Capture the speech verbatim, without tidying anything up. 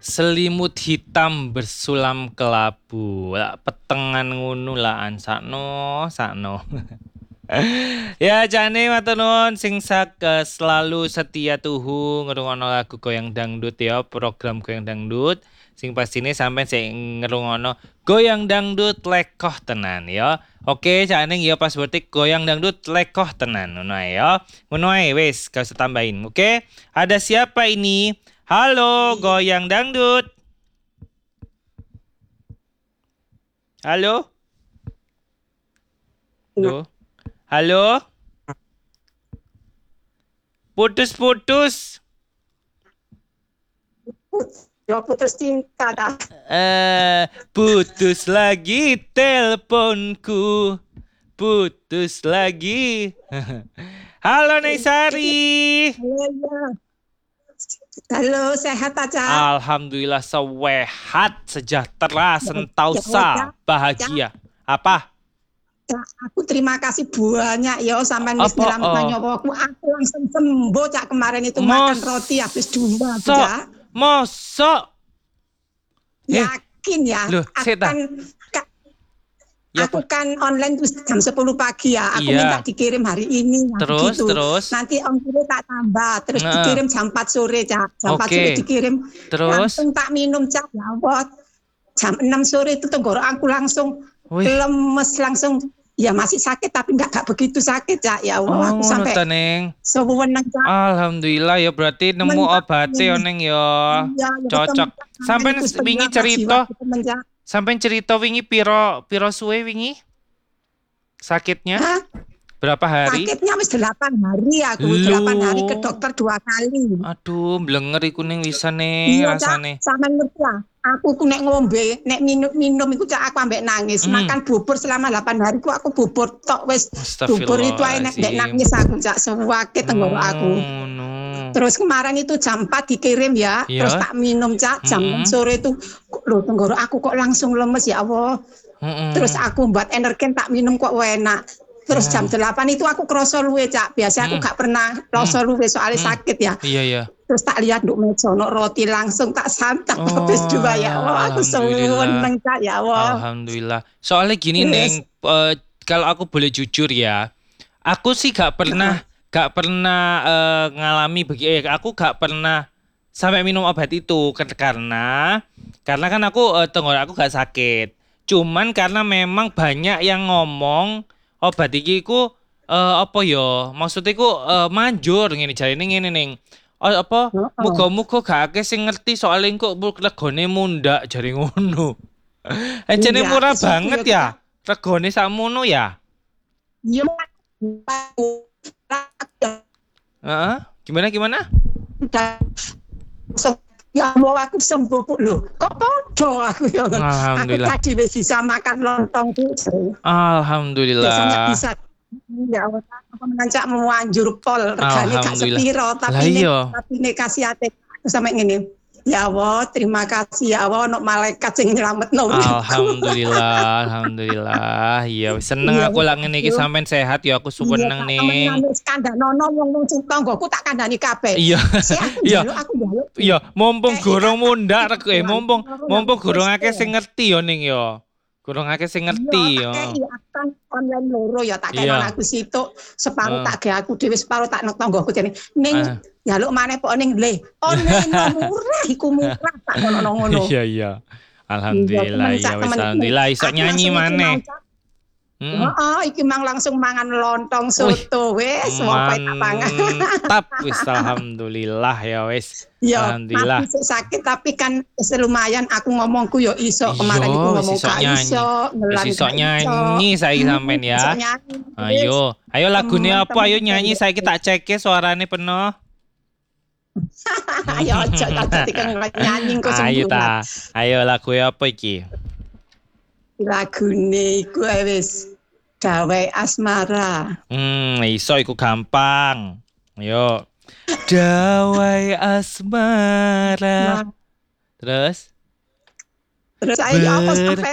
Selimut hitam bersulam kelabu. Lah petengan ngono lah an sakno, sakno. Ya jane matur nuwun sing sak eh, selalu setia tuhu ngrungokno lagu goyang dangdut ya, program goyang dangdut. Sing pastine sampean sing ngrungokno goyang dangdut lekoh tenan ya. Oke, jane ya pas berarti goyang dangdut lekoh tenan ngono ae ya. Ngono ae wis, gak usah tambahin. Oke. Ada siapa ini? Halo, goyang dangdut. Halo? Halo? Halo? Putus-putus. Ya putus cinta dah. Eh, putus lagi teleponku. Putus lagi. Halo Naisari. Halo, ya. Halo, sehat aja. Alhamdulillah sehat, sejahtera, sentosa, bahagia. Apa? Ya, aku terima kasih banyak ya sampai wis nyelametno nyawaku. Aku langsung sembuh cak kemarin itu makan roti habis dua aja. Mosok. Yakin ya. Loh, aku kan ka, ya, aku kan online tuh jam sepuluh pagi ya. Aku iya. minta dikirim hari ini. Terus, gitu. terus. Nanti ongkirnya tak tambah. Terus nah. dikirim jam empat sore cak. Jam okay. empat sore dikirim. Terus. Langsung tak minum cak. Ya Allah. Jam enam sore itu tenggorok aku langsung Wih. lemes langsung. Ya masih sakit tapi enggak, enggak begitu sakit Cak. Ya Allah, oh, aku sampai sewenang Cak. Alhamdulillah ya berarti nemu obatnya Oneng ya. Ya, ya cocok. Sampai wingi cerita. Sampai cerita wingi piro piro suwe wingi? Sakitnya? Hah? Berapa hari? Sakitnya wis delapan hari aku, delapan hari ke dokter dua kali. Aduh, blenger iku ning wisane iya, rasane. Sampeyan ngerti lah. Aku ku nek ngombe, nek minum-minum iku cak aku ambek nangis. Hmm. Makan bubur selama delapan hari ku aku bubur tok wis. Bubur itu ae nek nangis aku cak sewake tenggorok aku. No, no. Terus kemarin itu jam empat dikirim ya, yeah. Terus tak minum cak jam mm -hmm. sore itu lho tenggorok aku kok langsung lemes ya Allah. Mm -hmm. Terus aku buat energen tak minum kok enak. Terus jam delapan itu aku kroso luwe cak. Biasa aku hmm. gak pernah kroso luwe soalnya hmm. sakit ya. Iya iya. Terus tak lihat nduk meja ono roti langsung tak santap oh, habis dua ya Allah. Aku seneng cak ya Allah. Alhamdulillah. Soalnya gini yes. Neng, uh, kalau aku boleh jujur ya, aku sih gak pernah nah. gak pernah uh, ngalami begini. Eh, aku gak pernah sampai minum obat itu karena karena kan aku uh, tenggorok aku gak sakit. Cuman karena memang banyak yang ngomong obat iki ku uh, apa ya? Maksudnya ku uh, manjur ngene jarine ngene ning. Oh, apa? Muga-muga gak akeh sing ngerti soal engko regane mundak jare ngono. Encene iya, murah banget ya. Regane sakmono ya. Iya. Heeh, gimana gimana? Ya mau aku sembuh lho. Kok podo aku ya. Alhamdulillah. Aku tadi wis bisa makan lontong itu. Alhamdulillah. Biasanya bisa ya apa menancak muanjur pol regane gak sepiro tapi nek tapi nek kasih ate sampe ngene. Ya Allah, terima kasih ya Allah ono malaikat sing nyelametno. Alhamdulillah, alhamdulillah. Iya, seneng aku lak ngene iki sampean sehat ya aku suweneng ning. Wis kandhanono wong sing tanggoku tak kandhani kabeh. Iya. Iya. Aku njaluk. Iya, mumpung gorong mundak rego eh mumpung mumpung gorong akeh sing ngerti ya ning ya. Gorong akeh sing ngerti ya. Iya, kan online loro ya tak kene aku situk separuh tak ge aku dhewe separuh tak nek tanggoku jane. Ning njaluk maneh pok ning le. Online murah iku murah tak ngono-ngono. Iya iya. Alhamdulillah ya wis alhamdulillah iso nyanyi maneh. Heeh, oh, iki mang langsung mangan lontong soto wis mopo tak pangan. Mantap wis alhamdulillah ya wis. Alhamdulillah. Masih sakit tapi kan lumayan aku ngomongku yo iso kemarin iku ngomong gak iso, ngelan iso nyanyi saiki sampean ya. Ayo, ayo lagune apa ayo nyanyi saiki tak ceke suarane penuh. Ayo aja tak nyanyi kok sembuh. Ayo ta. Ayo lagu apa iki? Lagune iku wis Dawe Asmara. Hmm, iso iku gampang. Ayo. Dawe Asmara. Terus? Terus ayo apa